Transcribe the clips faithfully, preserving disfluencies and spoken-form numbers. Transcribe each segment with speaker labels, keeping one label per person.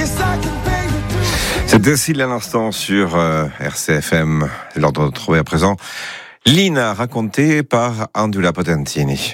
Speaker 1: C'était Cécile à l'instant sur euh, R C F M. C'est l'heure de retrouver à présent Lina, racontée par Andula Potentini.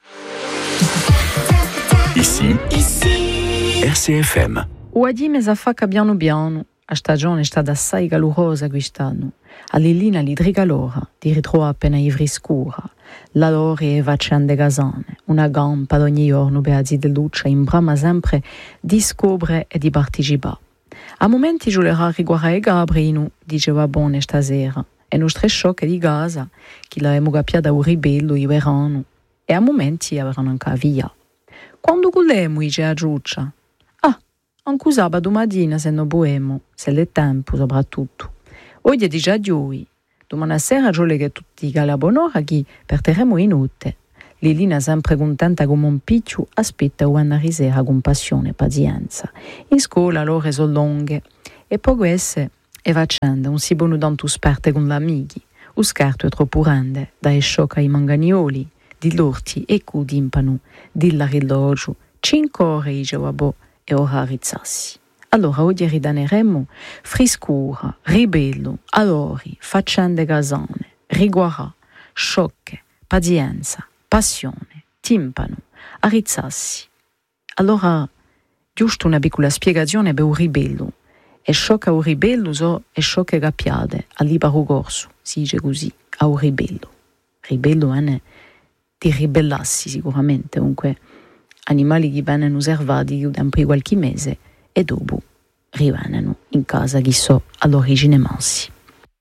Speaker 2: Ici, Ici. R C F M.
Speaker 3: O adime s'affacca piano piano. La stagione è stata assai calorosa quest'anno. A Lillina li trigalora, ti ritrova appena ivri scura. La lori e vaccende casane. Una gampa d'ogni giorno per la luce in brama sempre di scoprire e di partecipare. A momenti giulerà riguardare Gabrino, diceva buone stasera, e nostre sciocche di casa, che l'avevamo capiata un ribello i verano, e a momenti avranno anche via. Quando volemo, dice a Giuccia, ah, anche sabato mattina se non poemo, se l'è tempo soprattutto. Oggi dice a Dio, domani sera giole che tutti i calabonora che perderemo in notte. Lilina, sempre contenta come un picciu, aspetta una risera con passione e pazienza. In scuola le ore sono lunghe e poco esse e facendo un si buono tanto sperte con gli amici. O scarto è troppo grande, da sciocca i manganioli, di l'orti e cu d'impano, di la rilogio, cinque ore i giovabo e ora rizzassi. Allora oggi ridaneremo friscura, ribello, alori, faccende casane, riguarà, sciocche, pazienza, passione, timpano, arizzassi. Allora, giusto una piccola spiegazione per un ribello. E ciò che un ribello so è ciò che capiate a libero corso, si dice così, a un ribello. Ribello è di ribellarsi sicuramente, comunque animali che vengono osservati dopo qualche mese e dopo rivengono in casa chi so all'origine mansi.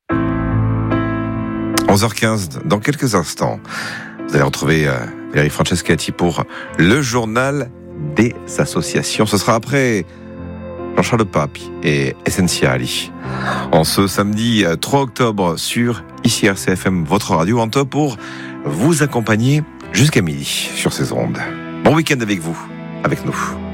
Speaker 1: onze heures quinze, dans quelques instants, vous allez retrouver euh, Valérie Franceschetti pour le journal des associations. Ce sera après Jean-Charles Papi et Essenziali. En ce samedi trois octobre sur ici R C F M, votre radio en top pour vous accompagner jusqu'à midi sur ces ondes. Bon week-end avec vous, avec nous.